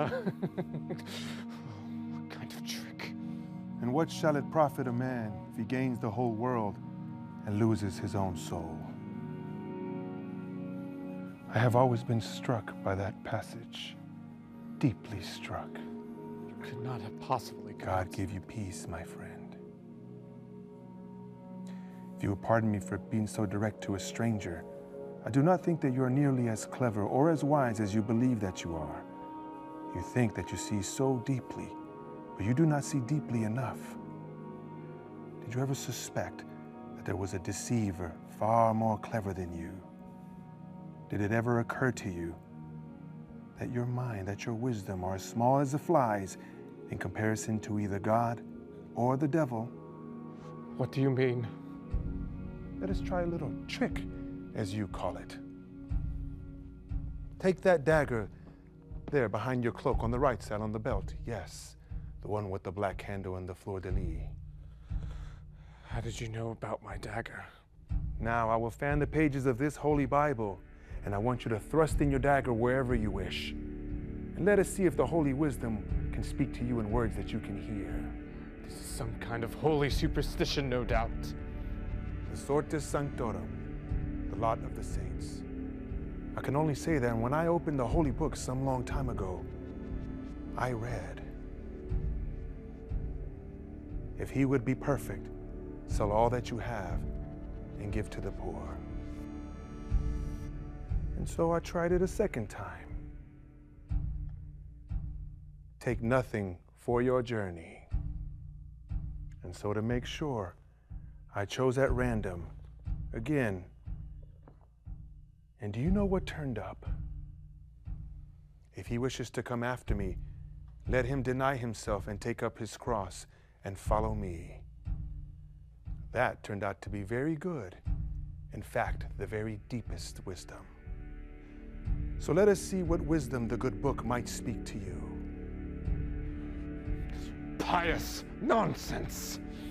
What kind of trick? And what shall it profit a man if he gains the whole world and loses his own soul? I have always been struck by that passage, deeply struck. You could not have possibly. God give you peace, my friend. If you will pardon me for being so direct to a stranger, I do not think that you are nearly as clever or as wise as you believe that you are. You think that you see so deeply, but you do not see deeply enough. Did you ever suspect that there was a deceiver far more clever than you? Did it ever occur to you that your mind, that your wisdom are as small as the flies in comparison to either God or the devil? What do you mean? Let us try a little trick, as you call it. Take that dagger there behind your cloak on the right side on the belt. Yes, the one with the black handle and the fleur-de-lis. How did you know about my dagger? Now I will fan the pages of this holy Bible, and I want you to thrust in your dagger wherever you wish. And let us see if the holy wisdom can speak to you in words that you can hear. This is some kind of holy superstition, no doubt. The Sortes Sanctorum, the lot of the saints. I can only say that when I opened the holy book some long time ago, I read, if he would be perfect, sell all that you have and give to the poor. And so I tried it a second time. Take nothing for your journey. And so to make sure, I chose at random again. And do you know what turned up? If he wishes to come after me, let him deny himself and take up his cross and follow me. That turned out to be very good. In fact, the very deepest wisdom. So let us see what wisdom the good book might speak to you. Pious nonsense.